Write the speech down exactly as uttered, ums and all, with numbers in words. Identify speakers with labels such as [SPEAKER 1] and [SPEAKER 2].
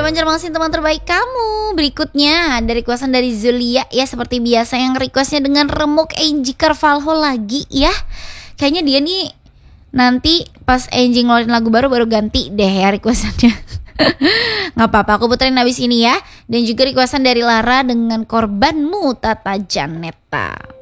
[SPEAKER 1] mencermasi teman terbaik kamu. Berikutnya dari requestan dari Zulia ya, seperti biasa yang requestnya dengan remuk Angie Carvalho lagi ya. Kayaknya dia nih nanti pas Angie ngeluarin lagu baru baru ganti deh ya requestannya. Gak apa-apa, aku puterin abis ini ya. Dan juga requestan dari Lara dengan Korbanmu Tata Janeta.